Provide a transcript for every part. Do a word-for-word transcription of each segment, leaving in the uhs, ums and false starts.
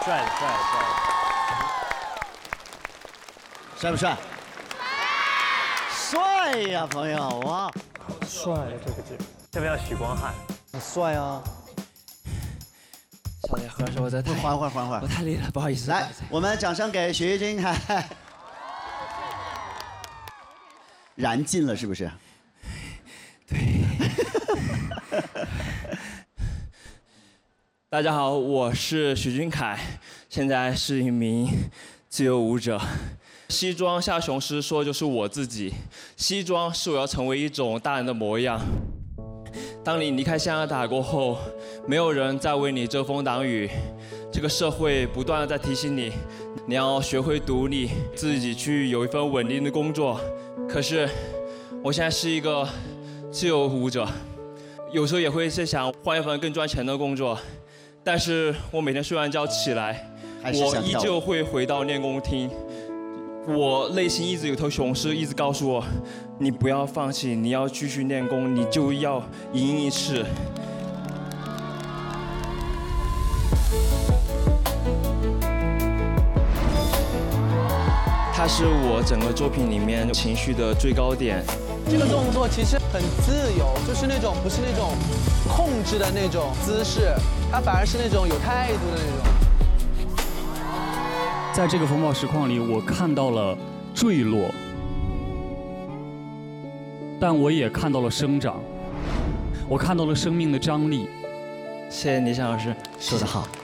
帅的，帅的，帅的。 帅不帅？帅呀，朋友哇！ 帅呀，这个字。要不要许光汉？ 很帅啊！ 少爷，何老师，我在太缓缓缓缓， 我太累了，不好意思。 来，我们掌声给许玉军，燃尽了是不是？ 对。大家好，我是许君凯，现在是一名自由舞者。西装下雄狮说的就是我自己，西装是我要成为一种大人的模样。当你离开象牙塔过后，没有人再为你遮风挡雨，这个社会不断的在提醒你，你要学会独立，自己去有一份稳定的工作。可是，我现在是一个自由舞者，有时候也会是想换一份更赚钱的工作，但是我每天睡完觉起来，我依旧会回到练功厅。我内心一直有头雄狮，一直告诉我，你不要放弃，你要继续练功，你就要赢一次。它是我整个作品里面情绪的最高点。 这个动作其实很自由，就是那种不是那种控制的那种姿势，它反而是那种有态度的那种。 在这个风暴实况里，我看到了坠落，但我也看到了生长，我看到了生命的张力。 谢谢倪翔老师， 说得好。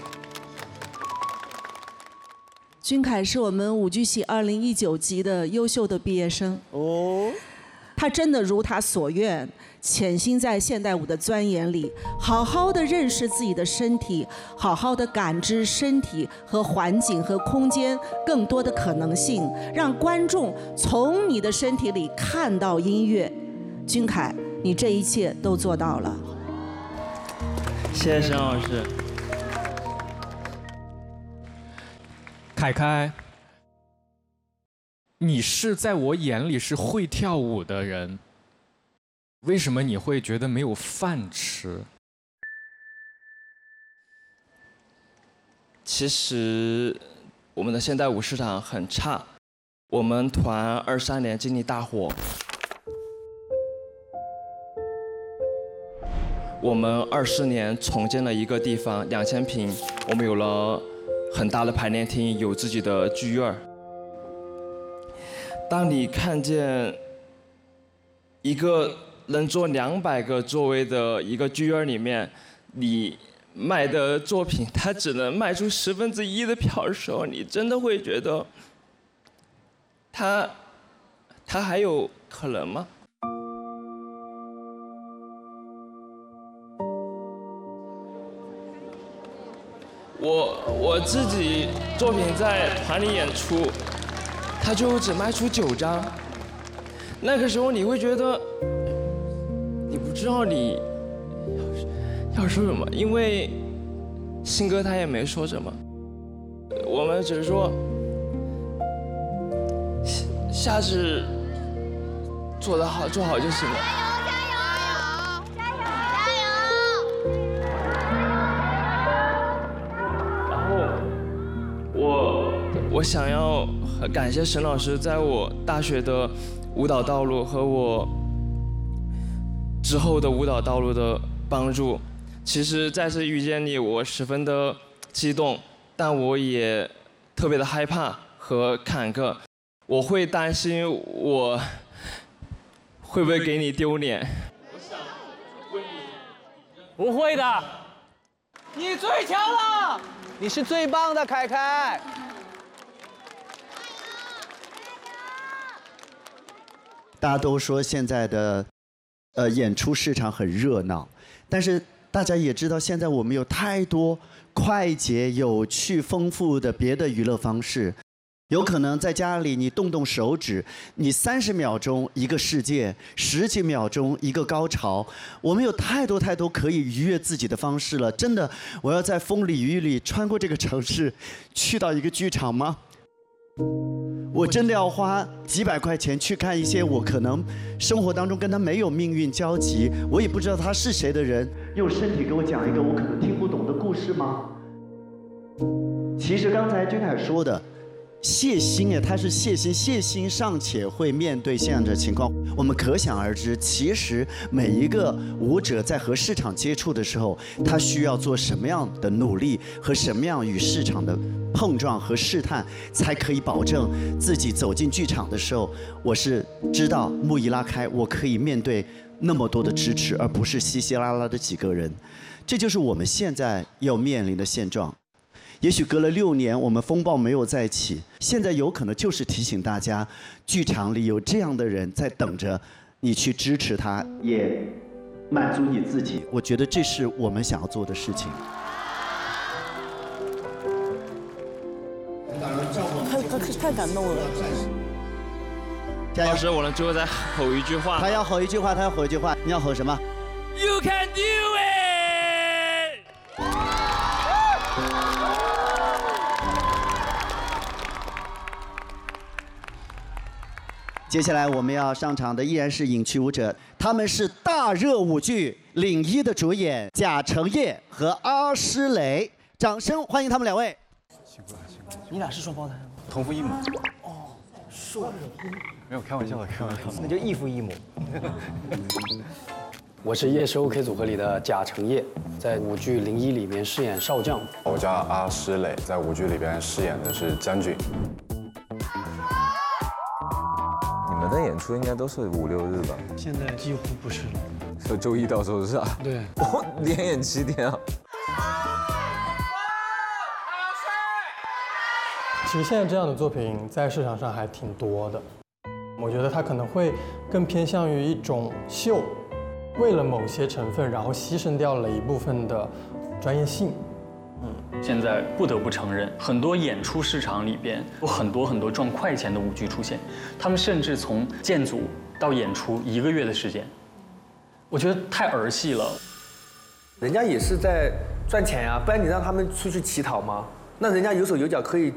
君凯是我们舞剧系二零一九级的优秀的毕业生哦，他真的如他所愿，潜心在现代舞的钻研里，好好的认识自己的身体，好好的感知身体和环境和空间更多的可能性，让观众从你的身体里看到音乐。君凯，你这一切都做到了。 谢谢沈老师。 凯凯，你是在我眼里是会跳舞的人，为什么你会觉得没有饭吃？ 其实我们的现代舞市场很差，我们团二三年经历大火，我们二四年重建了一个地方，两千平，我们有了很大的排练厅，有自己的剧院。当你看见一个能坐两百个座位的一个剧院里面，你卖的作品它只能卖出十分之一的票的时候，你真的会觉得，它，它还有可能吗？我我自己作品在团里演出，它就只卖出九张。那个时候你会觉得，你不知道你要要说什么，因为新歌他也没说什么，我们只是说下次做得好，做好就行了。我想要感谢沈老师在我大学的舞蹈道路和我之后的舞蹈道路的帮助。其实再次遇见你，我十分的激动，但我也特别的害怕和坎坷。我会担心我会不会给你丢脸。 不会的，你最强了，你是最棒的，凯凯。 大家都说现在的呃演出市场很热闹，但是大家也知道，现在我们有太多快捷、有趣、丰富的别的娱乐方式。有可能在家里你动动手指，你三十秒钟一个世界，十几秒钟一个高潮。我们有太多太多可以愉悦自己的方式了。真的，我要在风里雨里穿过这个城市，去到一个剧场吗？我真的要花几百块钱去看一些我可能生活当中跟他没有命运交集，我也不知道他是谁的人，用身体给我讲一个我可能听不懂的故事吗？ 其实刚才君凯说的。谢欣哎，他是谢欣，谢欣尚且会面对这样的情况，我们可想而知，其实每一个舞者在和市场接触的时候，他需要做什么样的努力和什么样与市场的碰撞和试探，才可以保证自己走进剧场的时候，我是知道幕一拉开，我可以面对那么多的支持，而不是稀稀拉拉的几个人，这就是我们现在要面临的现状。也许隔了六年，我们风暴没有再起，现在有可能就是提醒大家，剧场里有这样的人在等着你去支持他，也满足你自己。我觉得这是我们想要做的事情。 太太太感动了。 老师，我呢最后再吼一句话。 他要吼一句话，他要吼一句话，你要吼什么 ？You can do it。 接下来我们要上场的依然是影曲舞者，他们是大热舞剧《领一》的主演贾成业和阿诗蕾，掌声欢迎他们两位。 辛苦了，辛苦了。 你俩是双胞胎吗？ 同父异母。 哦，是吗？ 没有，开玩笑的，开玩笑的。 那就异父异母。 我是夜市 OK 组合里的贾成业，在舞剧《零一》里面饰演少将。 我叫阿诗蕾，在舞剧里边饰演的是将军。 你们的演出应该都是五六日吧？ 现在几乎不是了， 就周一到周日啊？ 对， 我连演七天啊。 其实现在这样的作品在市场上还挺多的，我觉得它可能会更偏向于一种秀，为了某些成分，然后牺牲掉了一部分的专业性。 嗯，现在不得不承认，很多演出市场里边有很多很多赚快钱的舞剧出现，他们甚至从建组到演出一个月的时间，我觉得太儿戏了。 人家也是在赚钱呀，不然你让他们出去乞讨吗？那人家有手有脚可以